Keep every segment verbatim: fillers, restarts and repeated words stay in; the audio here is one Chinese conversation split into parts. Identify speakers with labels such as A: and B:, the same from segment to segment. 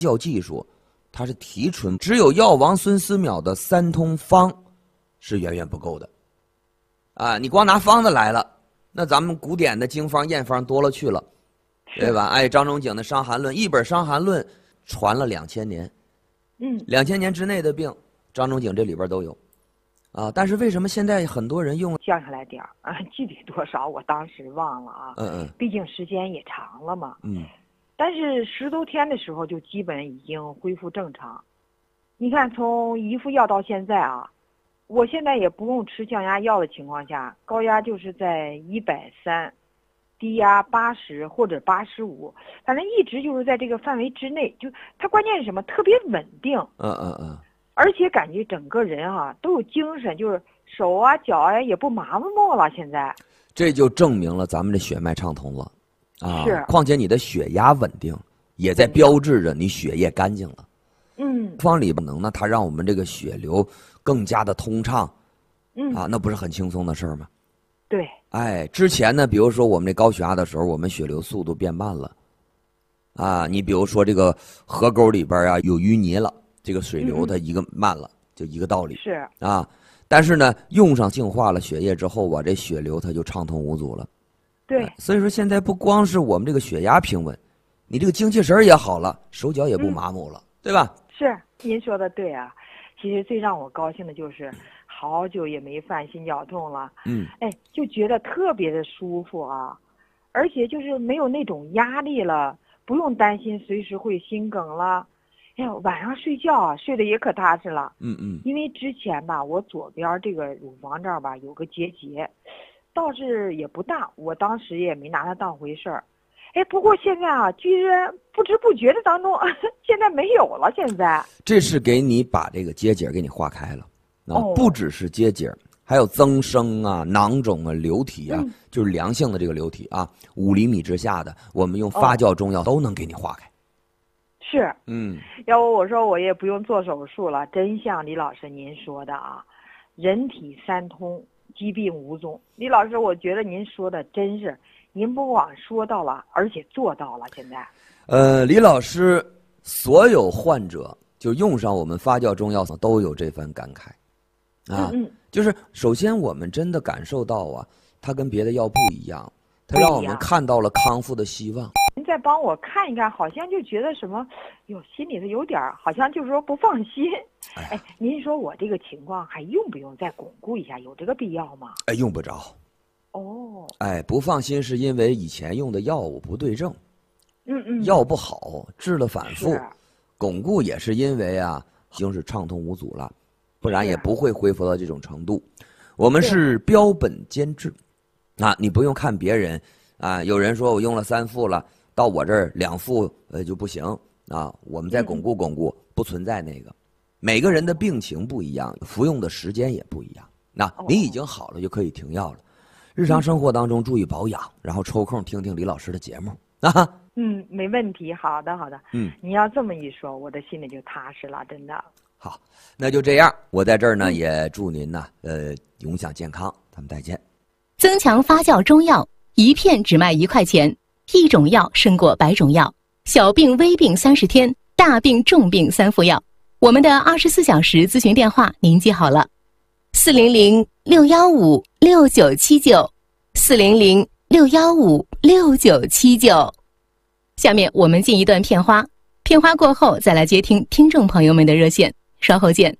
A: 药技术，它是提纯，只有药王孙思邈的三通方是远远不够的。啊，你光拿方子来了，那咱们古典的经方验方多了去了，对吧？哎，张仲景的《伤寒论》，一本《伤寒论》传了两千年，
B: 嗯，
A: 两千年之内的病，张仲景这里边都有。啊，但是为什么现在很多人用
B: 降下来点儿啊？具体多少我当时忘了啊。
A: 嗯嗯，
B: 毕竟时间也长了嘛。
A: 嗯。
B: 但是十多天的时候就基本已经恢复正常。你看，从一副药到现在啊，我现在也不用吃降压药的情况下，高压就是在一百三，低压八十或者八十五，反正一直就是在这个范围之内。就它关键是什么？特别稳定。
A: 嗯嗯嗯。
B: 而且感觉整个人啊都有精神，就是手啊脚啊也不麻木了。现在
A: 这就证明了咱们的血脉畅通了啊！
B: 是，
A: 况且你的血压稳定，也在标志着你血液干净了。
B: 嗯，
A: 方里边能呢，它让我们这个血流更加的通畅。
B: 嗯
A: 啊，那不是很轻松的事儿吗？
B: 对。
A: 哎，之前呢，比如说我们这高血压的时候，我们血流速度变慢了。啊，你比如说这个河沟里边啊有淤泥了。这个水流它一个慢了，嗯、就一个道理
B: 是
A: 啊。但是呢，用上净化了血液之后啊，这血流它就畅通无阻了。
B: 对、
A: 啊，所以说现在不光是我们这个血压平稳，你这个精气神也好了，手脚也不麻木了，嗯、对吧？
B: 是，您说的对啊。其实最让我高兴的就是好久也没犯心绞痛了，
A: 嗯，
B: 哎，就觉得特别的舒服啊，而且就是没有那种压力了，不用担心随时会心梗了。哎呀，晚上睡觉啊，睡得也可踏实了。
A: 嗯嗯。
B: 因为之前吧，我左边这个乳房这儿吧有个结节，倒是也不大，我当时也没拿它当回事儿。哎，不过现在啊，居然不知不觉的当中，现在没有了。现在
A: 这是给你把这个结节给你化开了啊，
B: 哦、
A: 不只是结节，还有增生啊、囊肿啊、瘤体啊，
B: 嗯、
A: 就是良性的这个瘤体啊，五厘米之下的，我们用发酵中药都能给你化开。
B: 是，
A: 嗯，
B: 要不我说我也不用做手术了，真像李老师您说的啊，人体三通，疾病无踪。李老师，我觉得您说的真是，您不光说到了，而且做到了。现在，
A: 呃，李老师，所有患者就用上我们发酵中药都有这番感慨，啊，
B: 嗯嗯，
A: 就是首先我们真的感受到啊，它跟别的药不一样，它让我们看到了康复的希望。
B: 您再帮我看一看，好像就觉得什么，哟，心里头有点好像就是说不放心。哎，哎您说我这个情况还用不用再巩固一下？有这个必要吗？
A: 哎，用不着。
B: 哦。
A: 哎，不放心是因为以前用的药物不对症，
B: 嗯嗯，
A: 药不好，治了反复。
B: 是。
A: 巩固也是因为啊，已经是畅通无阻了，不然也不会恢复到这种程度。我们是标本兼治，啊，你不用看别人啊，有人说我用了三副了。到我这儿两副呃就不行啊，我们再巩固巩固，嗯、不存在那个。每个人的病情不一样，服用的时间也不一样。那、哦、你已经好了就可以停药了。日常生活当中注意保养，然后抽空听听李老师的节目啊。
B: 嗯，没问题，好的好的。
A: 嗯，
B: 你要这么一说，我的心里就踏实了，真的。
A: 好，那就这样。我在这儿呢，嗯、也祝您呢，呃，永享健康。咱们再见。
C: 增强发酵中药，一片只卖一块钱。一种药胜过百种药，小病微病三十天，大病重病三副药。我们的二十四小时咨询电话您记好了：四零零六幺五六九七九，四零零六幺五六九七九。下面我们进一段片花，片花过后再来接听听众朋友们的热线，稍后见。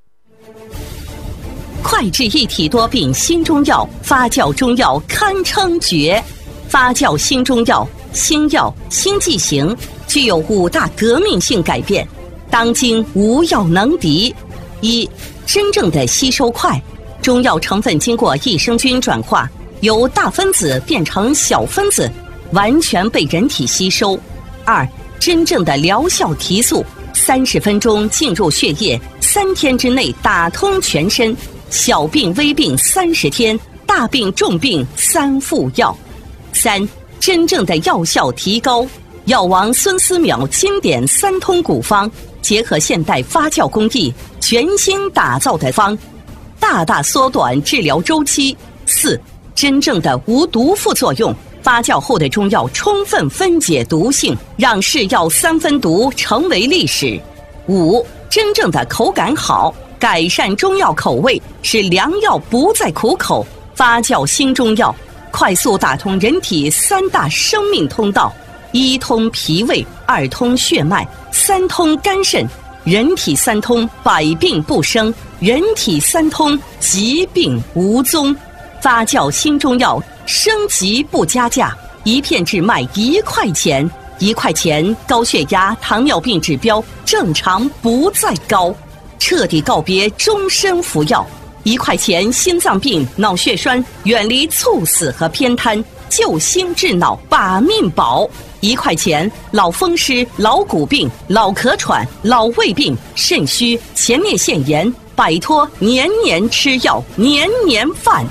D: 快治一体多病新中药，发酵中药堪称绝。发酵新中药，新药新剂型，具有五大革命性改变，当今无药能敌。一、真正的吸收快，中药成分经过益生菌转化，由大分子变成小分子，完全被人体吸收。二、真正的疗效提速，三十分钟进入血液，三天之内打通全身，小病微病三十天，大病重病三副药。三、真正的药效提高，药王孙思邈经典三通古方，结合现代发酵工艺，全新打造的方，大大缩短治疗周期。四、真正的无毒副作用， 发酵后的中药充分分解毒性，让是药三分毒成为历史。五、真正的口感好，改善中药口味，使良药不再苦口。发酵新中药，快速打通人体三大生命通道：一通脾胃，二通血脉，三通肝肾。人体三通，百病不生；人体三通，疾病无踪。发酵新中药，升级不加价，一片只卖一块钱。一块钱，高血压、糖尿病指标正常不再高，彻底告别终身服药。一块钱，心脏病、脑血栓远离猝死和偏瘫，救心治脑把命保。一块钱，老风湿、老骨病、老咳喘、老胃病、肾虚、前列腺炎，摆脱年年吃药、年年犯。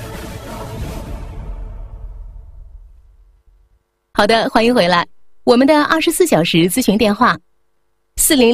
C: 好的，欢迎回来。我们的二十四小时咨询电话：四零。